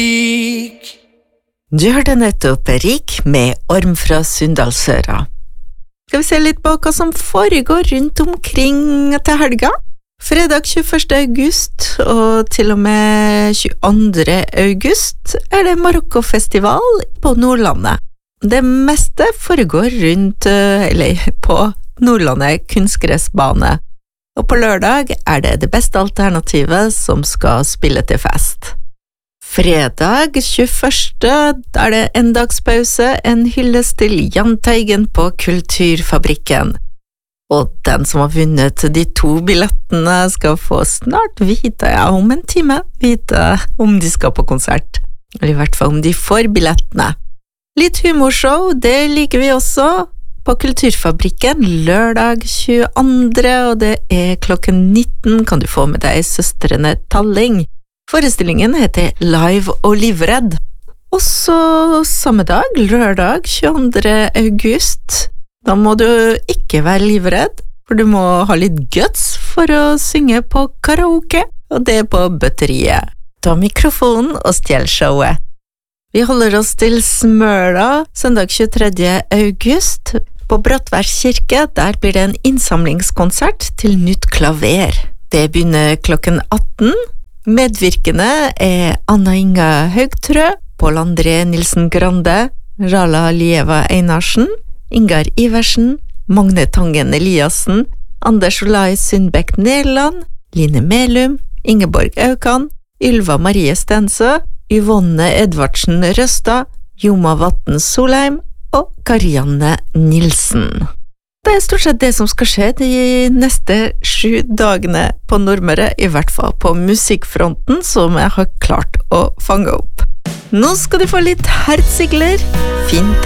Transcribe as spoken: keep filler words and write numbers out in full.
Du hørte nettopp Rik med Orm fra Sunndalsøra. Skal vi se litt på hva som foregår rundt omkring til helga? Fredag tjueførste august og til og med tjueandre august er det Marokkofestival på Nordlandet. Det meste foregår rundt, eller på Nordlandet kunstgressbane. Og på lørdag er det det beste alternativet som skal spille til fest. Fredag tjueførste er det en dagspause, en hyllest til Jahn Teigen på Kulturfabrikken. Og den som har vunnet de to billettene skal få snart vite, ja, om en time, vite om de skal på konsert. Eller i hvert fall om de får billettene. Litt humorshow, det liker vi også på Kulturfabrikken lørdag tjueandre, og det er klokken nitten kan du få med deg Søstrene Talling. Forestillingen heter Live og Livredd. Og så samme dag, lørdag tjueandre august, da må du ikke være livredd, for du må ha litt guts for å synge på karaoke, og det er på Bøtteriet. Ta mikrofonen og stjel showet. Vi holder oss til Smøla, søndag tjuetredje august. På Brattvær kirke, der blir det en innsamlingskonsert til nytt klaver. Det begynner klokken atten. Medvirkende er Anna Inga Haugtrø, Pål André Nilsen Grande, Rala Lieva Einarsen, Ingar Iversen, Magne Tangen Eliassen, Anders Olai Sundbekk Nederland, Line Melum, Ingeborg Aukan, Ylva Marie Stensø, Yvonne Edvardsen Røstad, Joma Vatten Solheim og Karianne Nilsen. Det er stort sett det som skal skje de neste sju dagene på Nordmøre, i hvert fall på musikkfronten som jeg har klart å fange opp. Nå skal du få litt Hertzigler, fint